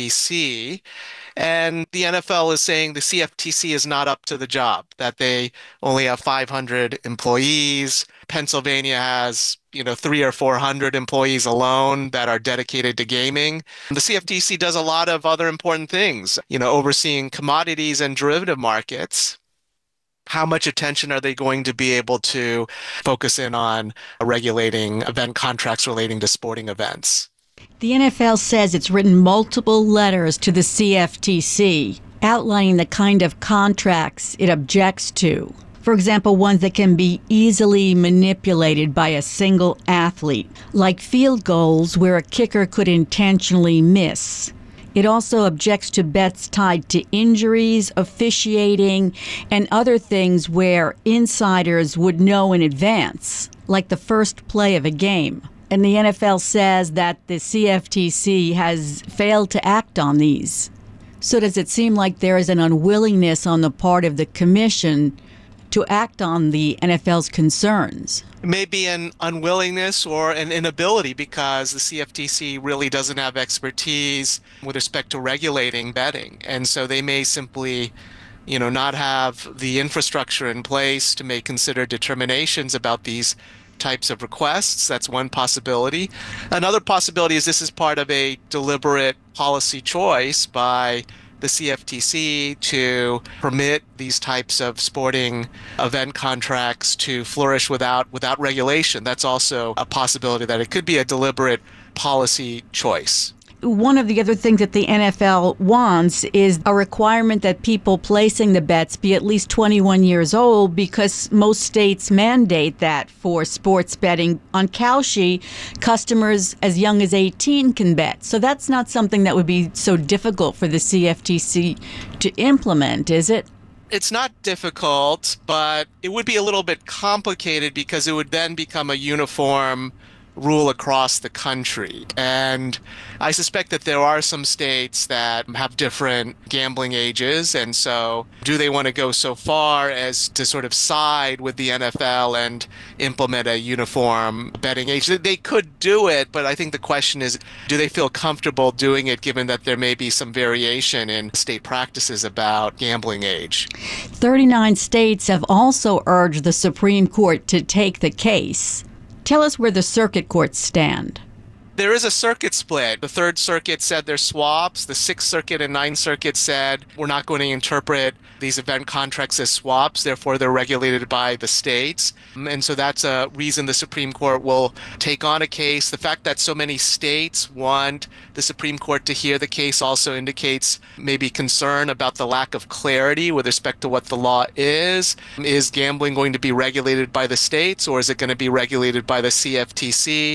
CFTC. And the NFL is saying the CFTC is not up to the job, that they only have 500 employees. Pennsylvania has, 300 or 400 employees alone that are dedicated to gaming. The CFTC does a lot of other important things, overseeing commodities and derivative markets. How much attention are they going to be able to focus in on regulating event contracts relating to sporting events? The NFL says it's written multiple letters to the CFTC outlining the kind of contracts it objects to. For example, ones that can be easily manipulated by a single athlete, like field goals where a kicker could intentionally miss. It also objects to bets tied to injuries, officiating, and other things where insiders would know in advance, like the first play of a game. And the NFL says that the CFTC has failed to act on these. So does it seem like there is an unwillingness on the part of the commission to act on the NFL's concerns? It may be an unwillingness or an inability because the CFTC really doesn't have expertise with respect to regulating betting. And so they may simply, not have the infrastructure in place to make considered determinations about these types of requests. That's one possibility. Another possibility is this is part of a deliberate policy choice by the CFTC to permit these types of sporting event contracts to flourish without regulation. That's also a possibility that it could be a deliberate policy choice. One of the other things that the NFL wants is a requirement that people placing the bets be at least 21 years old because most states mandate that for sports betting. On Kalshi, customers as young as 18 can bet. So that's not something that would be so difficult for the CFTC to implement, is it? It's not difficult, but it would be a little bit complicated because it would then become a uniform rule across the country. And I suspect that there are some states that have different gambling ages. And so do they want to go so far as to sort of side with the NFL and implement a uniform betting age? They could do it, but I think the question is, do they feel comfortable doing it given that there may be some variation in state practices about gambling age? 39 states have also urged the Supreme Court to take the case. Tell us where the circuit courts stand. There is a circuit split. The Third Circuit said they're swaps. The Sixth Circuit and Ninth Circuit said we're not going to interpret these event contracts as swaps, therefore they're regulated by the states. And so that's a reason the Supreme Court will take on a case. The fact that so many states want the Supreme Court to hear the case also indicates maybe concern about the lack of clarity with respect to what the law is. Is gambling going to be regulated by the states or is it going to be regulated by the CFTC?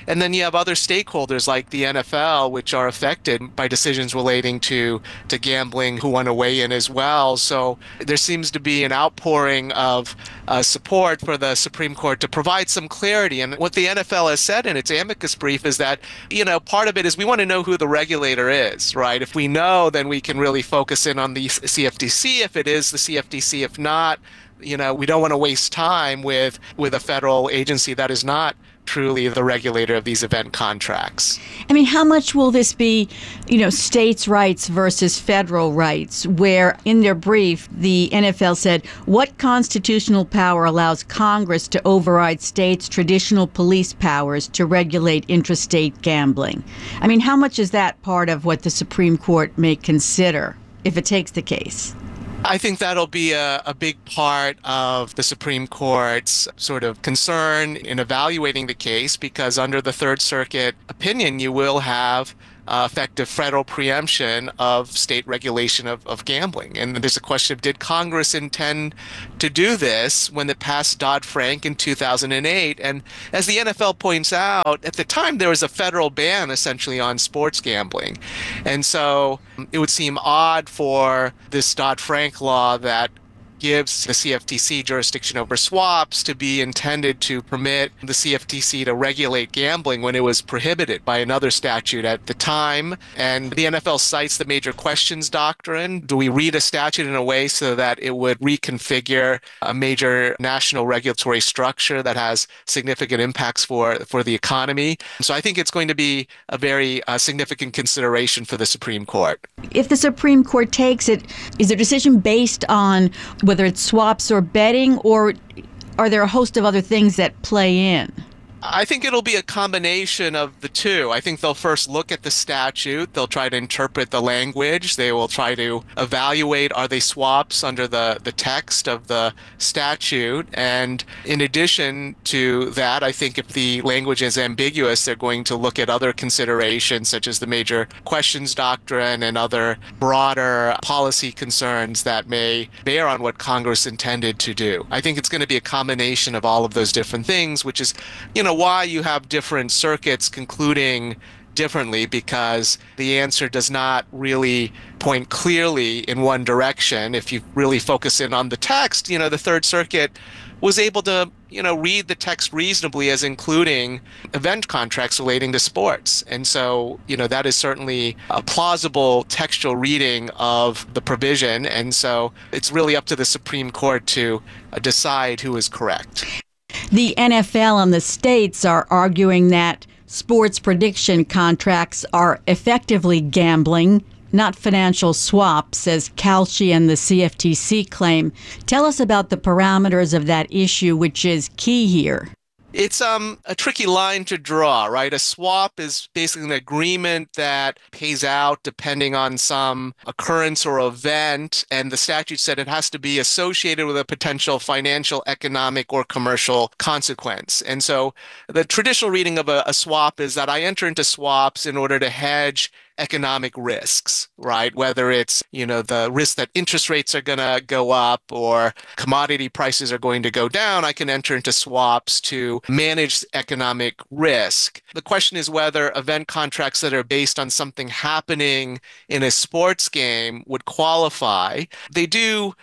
And then you have other stakeholders like the NFL, which are affected by decisions relating to gambling, who want to weigh in as well. So there seems to be an outpouring of support for the Supreme Court to provide some clarity. And what the NFL has said in its amicus brief is that, part of it is we want to know who the regulator is, right? If we know, then we can really focus in on the CFTC, if it is the CFTC. If not, we don't want to waste time with a federal agency that is not truly the regulator of these event contracts. I mean, how much will this be, states' rights versus federal rights, where in their brief, the NFL said, what constitutional power allows Congress to override states' traditional police powers to regulate intrastate gambling? I mean, how much is that part of what the Supreme Court may consider if it takes the case? I think that'll be a big part of the Supreme Court's sort of concern in evaluating the case, because under the Third Circuit opinion, you will have effective federal preemption of state regulation of gambling. And there's a question of, did Congress intend to do this when it passed Dodd-Frank in 2008? And as the NFL points out, at the time there was a federal ban essentially on sports gambling. And so it would seem odd for this Dodd-Frank law that gives the CFTC jurisdiction over swaps to be intended to permit the CFTC to regulate gambling when it was prohibited by another statute at the time. And the NFL cites the major questions doctrine. Do we read a statute in a way so that it would reconfigure a major national regulatory structure that has significant impacts for the economy? So I think it's going to be a very significant consideration for the Supreme Court. If the Supreme Court takes it, is their decision based on whether it's swaps or betting, or are there a host of other things that play in? I think it'll be a combination of the two. I think they'll first look at the statute. They'll try to interpret the language. They will try to evaluate, are they swaps under the text of the statute? And in addition to that, I think if the language is ambiguous, they're going to look at other considerations, such as the major questions doctrine and other broader policy concerns that may bear on what Congress intended to do. I think it's going to be a combination of all of those different things, which is, why you have different circuits concluding differently, because the answer does not really point clearly in one direction. If you really focus in on the text, the Third Circuit was able to, read the text reasonably as including event contracts relating to sports. And so, that is certainly a plausible textual reading of the provision. And so it's really up to the Supreme Court to decide who is correct. The NFL and the states are arguing that sports prediction contracts are effectively gambling, not financial swaps, as Kalshi and the CFTC claim. Tell us about the parameters of that issue, which is key here. It's a tricky line to draw, right? A swap is basically an agreement that pays out depending on some occurrence or event, and the statute said it has to be associated with a potential financial, economic, or commercial consequence. And so the traditional reading of a swap is that I enter into swaps in order to hedge economic risks, right? Whether it's, the risk that interest rates are going to go up or commodity prices are going to go down, I can enter into swaps to manage economic risk. The question is whether event contracts that are based on something happening in a sports game would qualify. They do,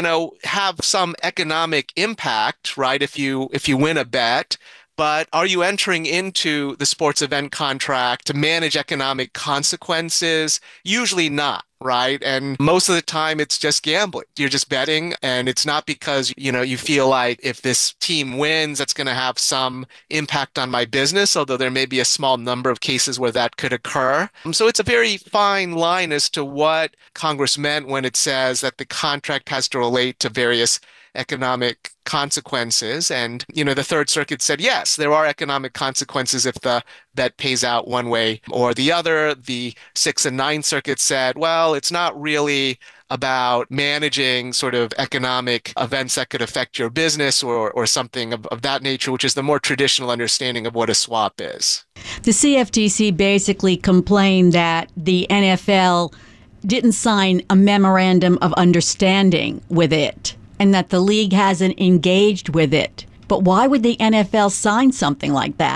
have some economic impact, right? If you win a bet. But are you entering into the sports event contract to manage economic consequences? Usually not, right? And most of the time it's just gambling. You're just betting, and it's not because, you feel like if this team wins, that's going to have some impact on my business, although there may be a small number of cases where that could occur. So it's a very fine line as to what Congress meant when it says that the contract has to relate to various economic consequences. And, the Third Circuit said, yes, there are economic consequences if the bet pays out one way or the other. The Sixth and Ninth Circuit said, well, it's not really about managing sort of economic events that could affect your business or something of that nature, which is the more traditional understanding of what a swap is. The CFTC basically complained that the NFL didn't sign a memorandum of understanding with it, and that the league hasn't engaged with it. But why would the NFL sign something like that?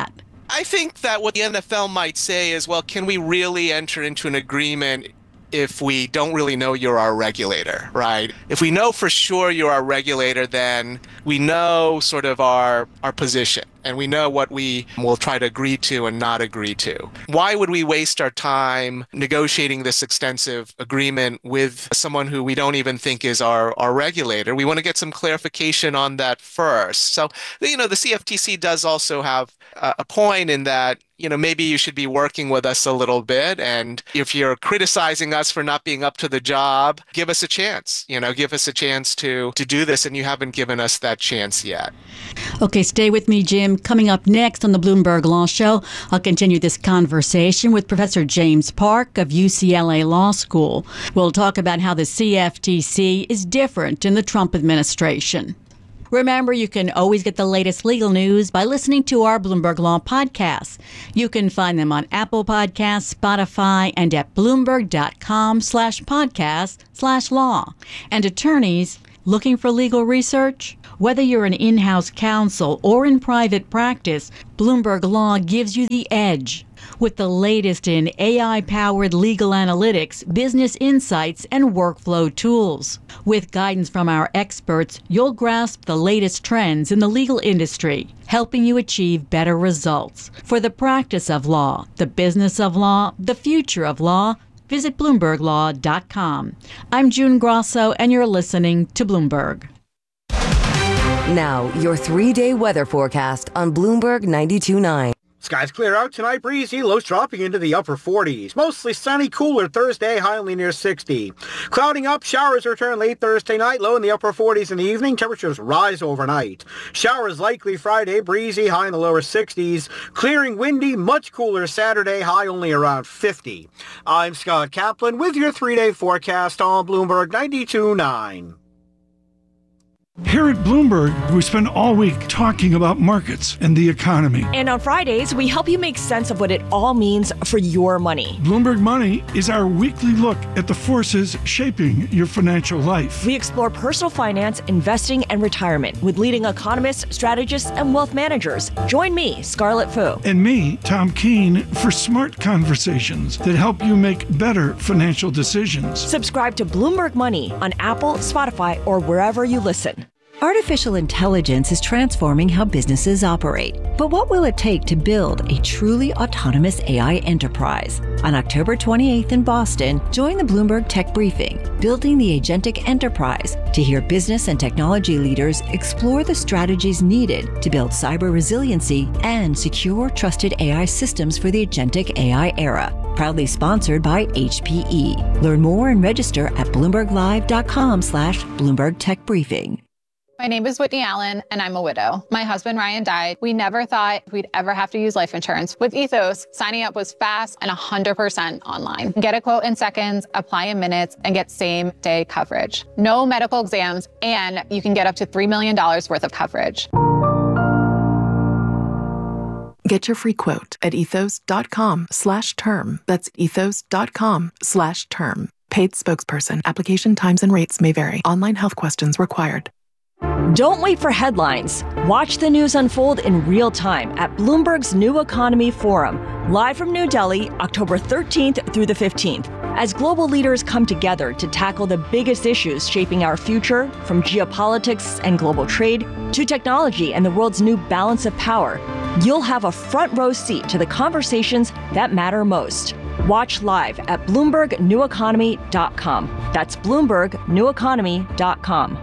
I think that what the NFL might say is, well, can we really enter into an agreement if we don't really know you're our regulator, right? If we know for sure you're our regulator, then we know sort of our position, and we know what we will try to agree to and not agree to. Why would we waste our time negotiating this extensive agreement with someone who we don't even think is our regulator? We want to get some clarification on that first. So, the CFTC does also have a point in that, maybe you should be working with us a little bit. And if you're criticizing us for not being up to the job, give us a chance, give us a chance to do this. And you haven't given us that chance yet. Okay, stay with me, Jim. Coming up next on the Bloomberg Law Show, I'll continue this conversation with Professor James Park of UCLA Law School. We'll talk about how the CFTC is different in the Trump administration. Remember, you can always get the latest legal news by listening to our Bloomberg Law podcasts. You can find them on Apple Podcasts, Spotify, and at Bloomberg.com/podcast/law. And attorneys looking for legal research? Whether you're an in-house counsel or in private practice, Bloomberg Law gives you the edge. With the latest in AI-powered legal analytics, business insights, and workflow tools. With guidance from our experts, you'll grasp the latest trends in the legal industry, helping you achieve better results. For the practice of law, the business of law, the future of law, visit BloombergLaw.com. I'm June Grosso, and you're listening to Bloomberg. Now, your 3-day weather forecast on Bloomberg 92.9. Skies clear out tonight, breezy, lows dropping into the upper 40s. Mostly sunny, cooler Thursday, high only near 60. Clouding up, showers return late Thursday night, low in the upper 40s in the evening. Temperatures rise overnight. Showers likely Friday, breezy, high in the lower 60s. Clearing, windy, much cooler Saturday, high only around 50. I'm Scott Kaplan with your 3-day forecast on Bloomberg 92.9. Here at Bloomberg, we spend all week talking about markets and the economy. And on Fridays, we help you make sense of what it all means for your money. Bloomberg Money is our weekly look at the forces shaping your financial life. We explore personal finance, investing, and retirement with leading economists, strategists, and wealth managers. Join me, Scarlett Fu. And me, Tom Keene, for smart conversations that help you make better financial decisions. Subscribe to Bloomberg Money on Apple, Spotify, or wherever you listen. Artificial intelligence is transforming how businesses operate. But what will it take to build a truly autonomous AI enterprise? On October 28th in Boston, join the Bloomberg Tech Briefing, Building the Agentic Enterprise, to hear business and technology leaders explore the strategies needed to build cyber resiliency and secure trusted AI systems for the agentic AI era. Proudly sponsored by HPE. Learn more and register at BloombergLive.com/Bloomberg Tech Briefing. My name is Whitney Allen, and I'm a widow. My husband, Ryan, died. We never thought we'd ever have to use life insurance. With Ethos, signing up was fast and 100% online. Get a quote in seconds, apply in minutes, and get same-day coverage. No medical exams, and you can get up to $3 million worth of coverage. Get your free quote at ethos.com/term. That's ethos.com/term. Paid spokesperson. Application times and rates may vary. Online health questions required. Don't wait for headlines. Watch the news unfold in real time at Bloomberg's New Economy Forum, live from New Delhi, October 13th through the 15th. As global leaders come together to tackle the biggest issues shaping our future, from geopolitics and global trade to technology and the world's new balance of power, you'll have a front row seat to the conversations that matter most. Watch live at BloombergNewEconomy.com. That's BloombergNewEconomy.com.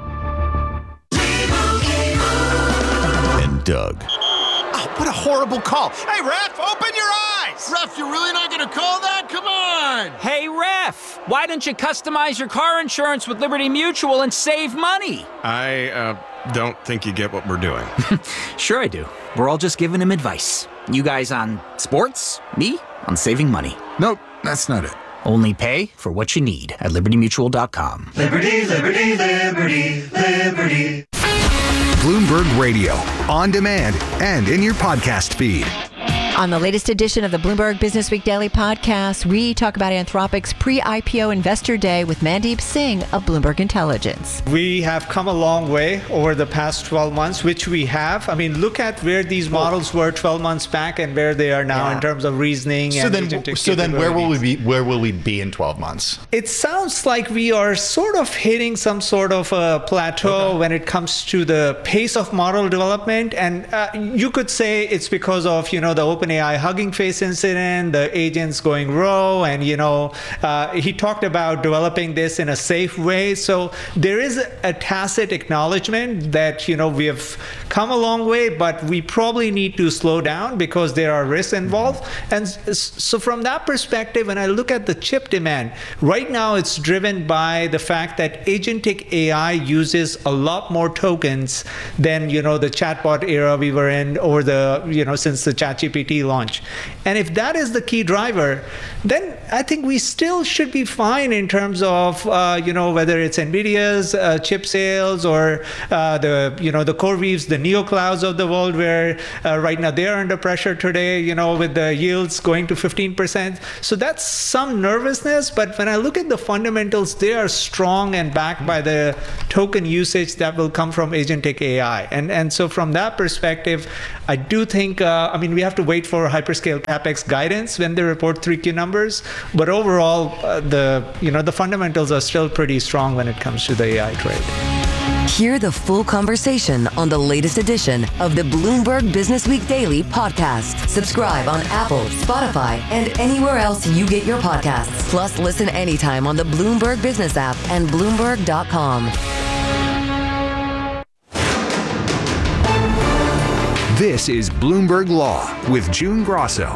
Doug. Oh, what a horrible call. Hey, ref, open your eyes. Ref, you're really not going to call that? Come on. Hey, ref, why don't you customize your car insurance with Liberty Mutual and save money? I don't think you get what we're doing. Sure I do. We're all just giving him advice. You guys on sports, me on saving money. Nope, that's not it. Only pay for what you need at libertymutual.com. Liberty, liberty, liberty, liberty. Bloomberg Radio, on demand and in your podcast feed. On the latest edition of the Bloomberg Business Week Daily Podcast, we talk about Anthropic's pre-IPO Investor Day with Mandeep Singh of Bloomberg Intelligence. We have come a long way over the past 12 months, which we have. I mean, look at where these models were 12 months back and where they are now in terms of reasoning. So then where will we be in 12 months? It sounds like we are sort of hitting some sort of a plateau when it comes to the pace of model development. And you could say it's because of, the OpenAI Hugging Face incident, the agents going rogue, and, he talked about developing this in a safe way. So there is a tacit acknowledgement that, we have come a long way, but we probably need to slow down because there are risks involved. And so from that perspective, when I look at the chip demand, right now it's driven by the fact that agentic AI uses a lot more tokens than, the chatbot era we were in over since the ChatGPT launch. And if that is the key driver, then I think we still should be fine in terms of, whether it's NVIDIA's chip sales or the CoreWeaves, the NeoClouds of the world, where right now they're under pressure today, with the yields going to 15%. So that's some nervousness. But when I look at the fundamentals, they are strong and backed by the token usage that will come from agentic AI. And so from that perspective, I do think, we have to wait for hyperscale CapEx guidance when they report 3Q numbers. But overall, the fundamentals are still pretty strong when it comes to the AI trade. Hear the full conversation on the latest edition of the Bloomberg Business Week Daily Podcast. Subscribe on Apple, Spotify, and anywhere else you get your podcasts. Plus, listen anytime on the Bloomberg Business app and Bloomberg.com. This is Bloomberg Law with June Grosso